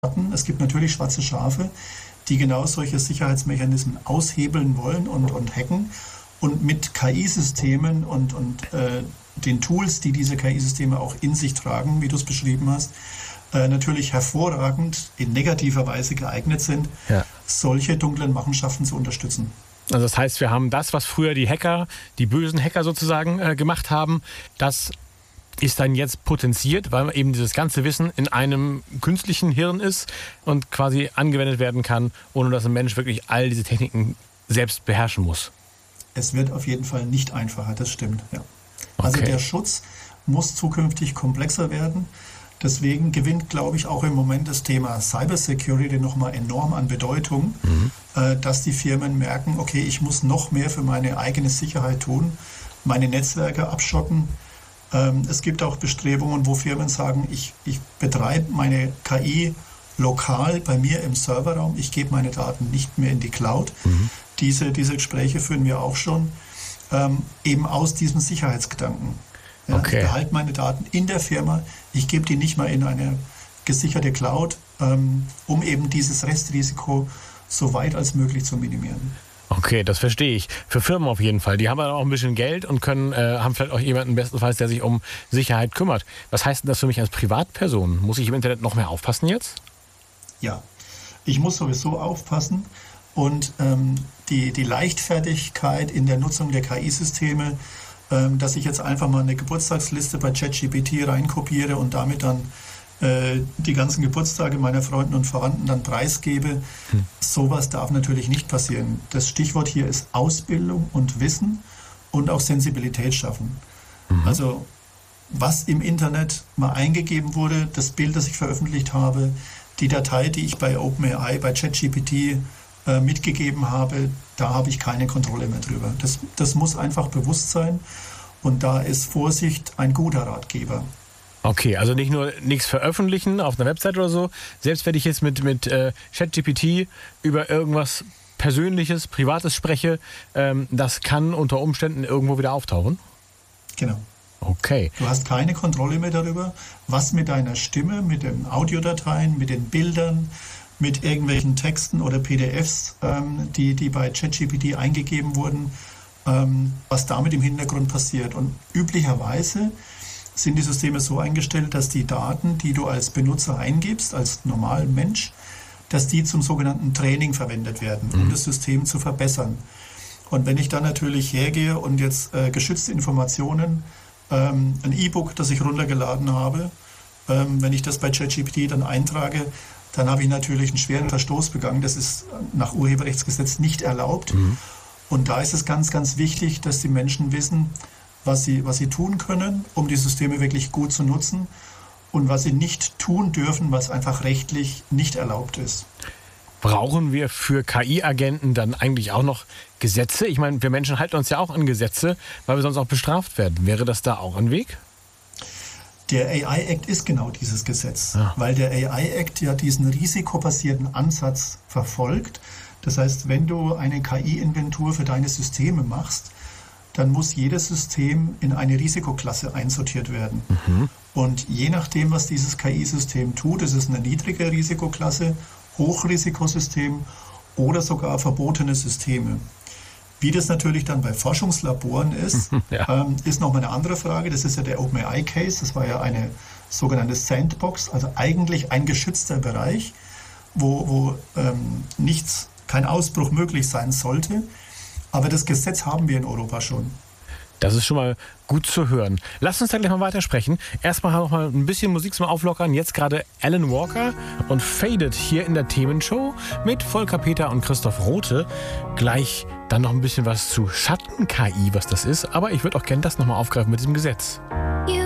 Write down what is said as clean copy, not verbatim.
Es gibt natürlich schwarze Schafe, die genau solche Sicherheitsmechanismen aushebeln wollen und hacken. Und mit KI-Systemen und den Tools, die diese KI-Systeme auch in sich tragen, wie du es beschrieben hast, natürlich hervorragend in negativer Weise geeignet sind, solche dunklen Machenschaften zu unterstützen. Also das heißt, wir haben das, was früher die Hacker, die bösen Hacker sozusagen gemacht haben, das ist dann jetzt potenziert, weil eben dieses ganze Wissen in einem künstlichen Hirn ist und quasi angewendet werden kann, ohne dass ein Mensch wirklich all diese Techniken selbst beherrschen muss. Es wird auf jeden Fall nicht einfacher, das stimmt. Ja. Also der Schutz muss zukünftig komplexer werden. Deswegen gewinnt, glaube ich, auch im Moment das Thema Cybersecurity nochmal enorm an Bedeutung, dass die Firmen merken, okay, ich muss noch mehr für meine eigene Sicherheit tun, meine Netzwerke abschotten. Es gibt auch Bestrebungen, wo Firmen sagen, ich betreibe meine KI lokal bei mir im Serverraum, ich gebe meine Daten nicht mehr in die Cloud. Diese Gespräche führen wir auch schon, eben aus diesem Sicherheitsgedanken. Ja, ich behalte meine Daten in der Firma, ich gebe die nicht mal in eine gesicherte Cloud, um eben dieses Restrisiko so weit als möglich zu minimieren. Okay, das verstehe ich. Für Firmen auf jeden Fall. Die haben dann auch ein bisschen Geld und haben vielleicht auch jemanden bestenfalls, der sich um Sicherheit kümmert. Was heißt denn das für mich als Privatperson? Muss ich im Internet noch mehr aufpassen jetzt? Ja, ich muss sowieso aufpassen. Und die Leichtfertigkeit in der Nutzung der KI-Systeme, dass ich jetzt einfach mal eine Geburtstagsliste bei ChatGPT reinkopiere und damit dann die ganzen Geburtstage meiner Freunde und Verwandten dann preisgebe, sowas darf natürlich nicht passieren. Das Stichwort hier ist Ausbildung und Wissen und auch Sensibilität schaffen. Also was im Internet mal eingegeben wurde, das Bild, das ich veröffentlicht habe, die Datei, die ich bei OpenAI, bei ChatGPT mitgegeben habe, da habe ich keine Kontrolle mehr drüber. Das muss einfach bewusst sein und da ist Vorsicht ein guter Ratgeber. Okay, also nicht nur nichts veröffentlichen auf einer Website oder so, selbst wenn ich jetzt mit ChatGPT über irgendwas Persönliches, Privates spreche, das kann unter Umständen irgendwo wieder auftauchen? Genau. Okay. Du hast keine Kontrolle mehr darüber, was mit deiner Stimme, mit den Audiodateien, mit den Bildern, mit irgendwelchen Texten oder PDFs, die bei ChatGPT eingegeben wurden, was damit im Hintergrund passiert. Und üblicherweise sind die Systeme so eingestellt, dass die Daten, die du als Benutzer eingibst, als normaler Mensch, dass die zum sogenannten Training verwendet werden, um das System zu verbessern. Und wenn ich dann natürlich hergehe und jetzt geschützte Informationen, ein E-Book, das ich runtergeladen habe, wenn ich das bei ChatGPT dann eintrage, dann habe ich natürlich einen schweren Verstoß begangen. Das ist nach Urheberrechtsgesetz nicht erlaubt. Und da ist es ganz, ganz wichtig, dass die Menschen wissen, was sie tun können, um die Systeme wirklich gut zu nutzen und was sie nicht tun dürfen, was einfach rechtlich nicht erlaubt ist. Brauchen wir für KI-Agenten dann eigentlich auch noch Gesetze? Ich meine, wir Menschen halten uns ja auch an Gesetze, weil wir sonst auch bestraft werden. Wäre das da auch ein Weg? Der AI-Act ist genau dieses Gesetz, weil der AI-Act ja diesen risikobasierten Ansatz verfolgt. Das heißt, wenn du eine KI-Inventur für deine Systeme machst, dann muss jedes System in eine Risikoklasse einsortiert werden. Und je nachdem, was dieses KI-System tut, ist es eine niedrige Risikoklasse, Hochrisikosystem oder sogar verbotene Systeme. Wie das natürlich dann bei Forschungslaboren ist, ist nochmal eine andere Frage. Das ist ja der OpenAI-Case. Das war ja eine sogenannte Sandbox, also eigentlich ein geschützter Bereich, wo kein Ausbruch möglich sein sollte. Aber das Gesetz haben wir in Europa schon. Das ist schon mal gut zu hören. Lass uns dann gleich mal weitersprechen. Erstmal noch mal ein bisschen Musik zum Auflockern. Jetzt gerade Alan Walker und Faded hier in der Themenshow mit Volker Peter und Christoph Rothe. Gleich dann noch ein bisschen was zu Schatten-KI, was das ist. Aber ich würde auch gerne das nochmal aufgreifen mit diesem Gesetz. You